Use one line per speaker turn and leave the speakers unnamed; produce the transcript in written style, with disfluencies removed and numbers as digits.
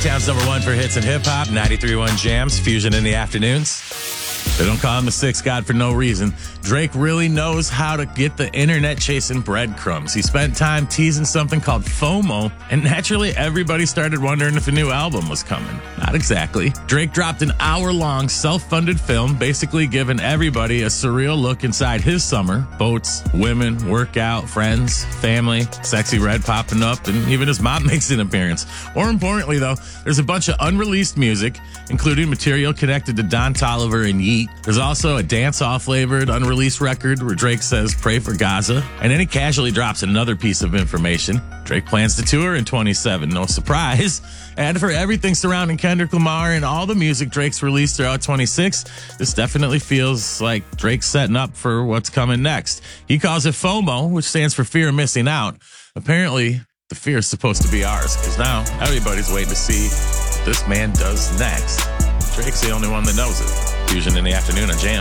Chi-Town's number one for hits and hip-hop, 93.1 Jams, Fusion in the afternoons. They don't call him the Sixth God for no reason. Drake really knows how to get the internet chasing breadcrumbs. He spent time teasing something called FOMO, and naturally everybody started wondering if a new album was coming. Not exactly. Drake dropped an hour-long self-funded film, basically giving everybody a surreal look inside his summer. Boats, women, workout, friends, family, sexy red popping up, and even his mom makes an appearance. More importantly, though, there's a bunch of unreleased music, including material connected to Don Toliver and Yeat. There's also a dance-hall flavored unreleased record where Drake says pray for Gaza, and then he casually drops another piece of information. Drake plans to tour in 27, no surprise. And for everything surrounding Kendrick Lamar and all the music Drake's released throughout 26, this definitely feels like Drake's setting up for what's coming next. He calls it FOMO, which stands for fear of missing out. Apparently, the fear is supposed to be ours, because now everybody's waiting to see what this man does next. Drake's the only one that knows it. Fusion in the afternoon on Jam.